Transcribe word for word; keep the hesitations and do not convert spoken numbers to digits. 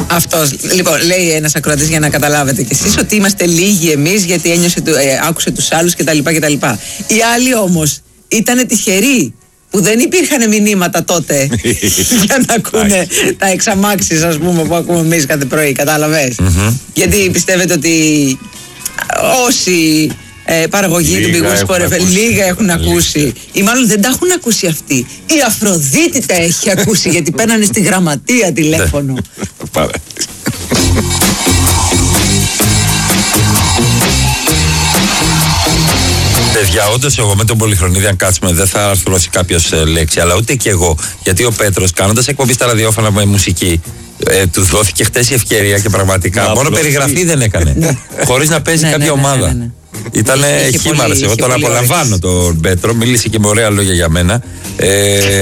Αυτός. Λοιπόν, λέει ένας ακροατής για να καταλάβετε κι εσείς ότι είμαστε λίγοι εμείς γιατί ένιωσε, ε, άκουσε τους άλλους κτλ. κτλ. Οι άλλοι όμως ήταν τυχεροί που δεν υπήρχαν μηνύματα τότε για να ακούνε τα εξαμάξεις, ας πούμε, που ακούμε εμείς κάθε πρωί. Κατάλαβες. Mm-hmm. Γιατί πιστεύετε ότι όσοι ε, παραγωγοί του Big Wings Sport εφ εμ λίγα έχουν ακούσει, ή μάλλον δεν τα έχουν ακούσει αυτοί. Η Αφροδίτη τα έχει ακούσει γιατί παίρνανε στη γραμματεία τηλέφωνο. Παιδιά, όντως εγώ με τον Πολυχρονίδη, αν κάτσουμε, δεν θα αρθρώσει κάποιος ε, λέξη, αλλά ούτε και εγώ. Γιατί ο Πέτρος, κάνοντας εκπομπή στα ραδιόφωνα με μουσική, ε, του δόθηκε χτες η ευκαιρία και πραγματικά. Να, μόνο περιγραφή δεν έκανε. Χωρίς να παίζει κάποια ομάδα. Ήτανε χήμαρας. Εγώ τον απολαμβάνω τον Πέτρο, μίλησε και με ωραία λόγια για μένα. Ε,